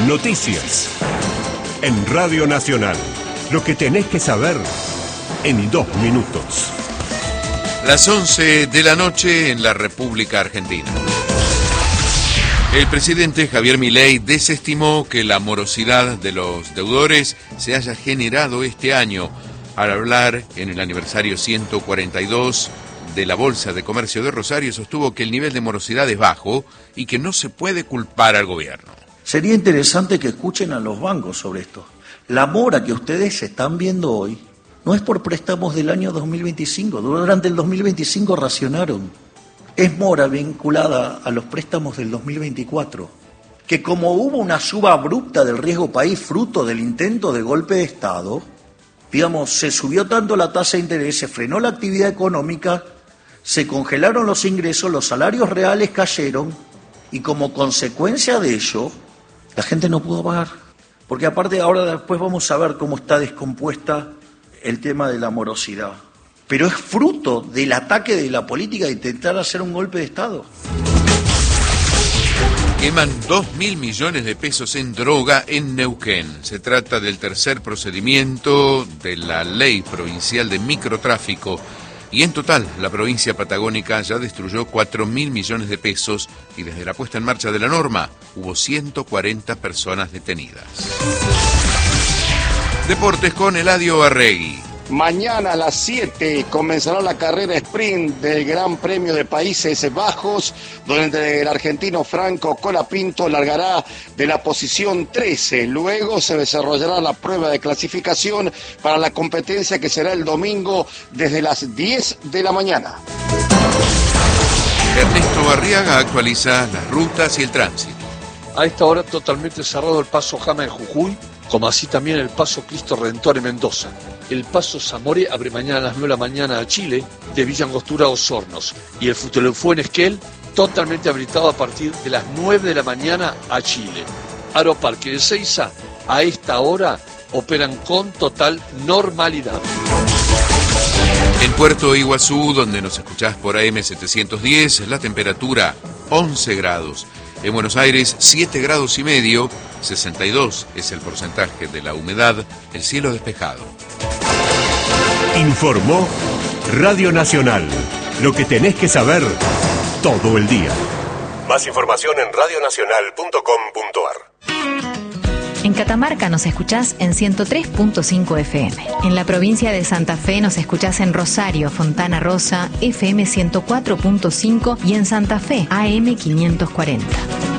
Noticias. En Radio Nacional. Lo que tenés que saber en 2 minutos. Las 11 de la noche en la República Argentina. El presidente Javier Milei desestimó que la morosidad de los deudores se haya generado este año. Al hablar en el aniversario 142 de la Bolsa de Comercio de Rosario, sostuvo que el nivel de morosidad es bajo y que no se puede culpar al gobierno. Sería interesante que escuchen a los bancos sobre esto. La mora que ustedes están viendo hoy no es por préstamos del año 2025. Durante el 2025 racionaron. Es mora vinculada a los préstamos del 2024. Que como hubo una suba abrupta del riesgo país fruto del intento de golpe de Estado, digamos, se subió tanto la tasa de interés, se frenó la actividad económica, se congelaron los ingresos, los salarios reales cayeron y como consecuencia de ello, la gente no pudo pagar. Porque aparte ahora después vamos a ver cómo está descompuesta el tema de la morosidad. Pero es fruto del ataque de la política de intentar hacer un golpe de Estado. Queman 2.000 millones de pesos en droga en Neuquén. Se trata del tercer procedimiento de la ley provincial de microtráfico. Y en total, la provincia patagónica ya destruyó 4.000 millones de pesos y desde la puesta en marcha de la norma hubo 140 personas detenidas. Deportes con Eladio Arregui. Mañana a las 7 comenzará la carrera sprint del Gran Premio de Países Bajos, donde el argentino Franco Colapinto largará de la posición 13. Luego se desarrollará la prueba de clasificación para la competencia que será el domingo desde las 10 de la mañana. Ernesto Arriaga actualiza las rutas y el tránsito. A esta hora totalmente cerrado el paso Jama en Jujuy, como así también el paso Cristo Redentor en Mendoza. El paso Zamore abre mañana a las 9 de la mañana a Chile, de Villa Angostura a Osornos. Y el Futelefue en Esquel, totalmente habilitado a partir de las 9 de la mañana a Chile. Aeroparque de Seiza, a esta hora, operan con total normalidad. En Puerto Iguazú, donde nos escuchás por AM 710, la temperatura 11 grados. En Buenos Aires, 7 grados y medio, 62 es el porcentaje de la humedad, el cielo despejado. Informó Radio Nacional. Lo que tenés que saber todo el día. Más información en radionacional.com.ar. En Catamarca nos escuchás en 103.5 FM. En la provincia de Santa Fe nos escuchás en Rosario, Fontana Rosa, FM 104.5 y en Santa Fe, AM 540.